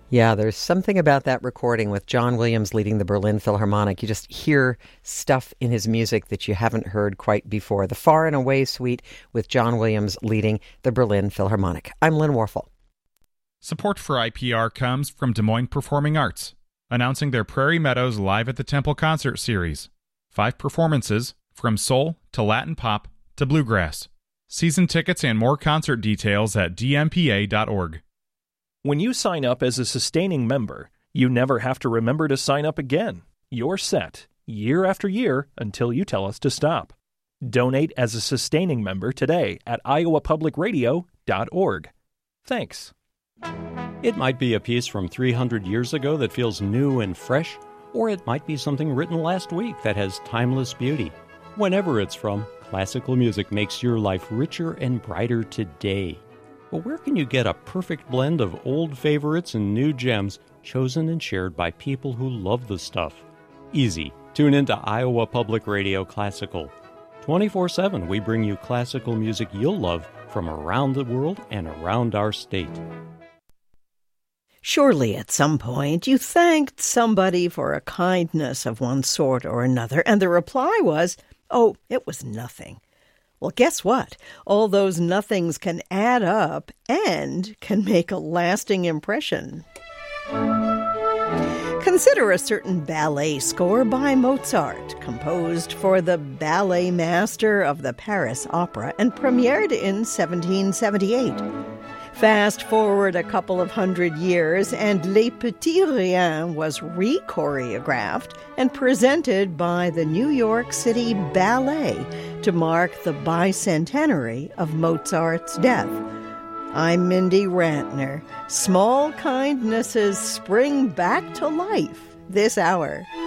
Yeah, there's something about that recording with John Williams leading the Berlin Philharmonic. You just hear stuff in his music that you haven't heard quite before. The Far and Away Suite with John Williams leading the Berlin Philharmonic. I'm Lynn Warfel. Support for IPR comes from Des Moines Performing Arts, announcing their Prairie Meadows Live at the Temple concert series. 5 performances, from soul to Latin pop to bluegrass. Season tickets and more concert details at dmpa.org. When you sign up as a sustaining member, you never have to remember to sign up again. You're set, year after year, until you tell us to stop. Donate as a sustaining member today at iowapublicradio.org. Thanks. It might be a piece from 300 years ago that feels new and fresh, or it might be something written last week that has timeless beauty. Whenever it's from, classical music makes your life richer and brighter today. But where can you get a perfect blend of old favorites and new gems chosen and shared by people who love the stuff? Easy. Tune into Iowa Public Radio Classical. 24/7, we bring you classical music you'll love from around the world and around our state. Surely at some point you thanked somebody for a kindness of one sort or another, and the reply was, "Oh, it was nothing." Well, guess what? All those nothings can add up and can make a lasting impression. Consider a certain ballet score by Mozart, composed for the ballet master of the Paris Opera and premiered in 1778. Fast forward a couple of hundred years, and Les Petits Riens was re-choreographed and presented by the New York City Ballet to mark the bicentenary of Mozart's death. I'm Mindy Rantner. Small kindnesses spring back to life this hour.